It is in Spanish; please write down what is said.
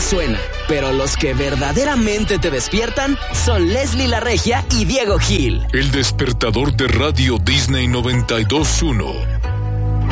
suena, pero los que verdaderamente te despiertan son Leslie La Regia y Diego Gil. El despertador de Radio Disney 92.1.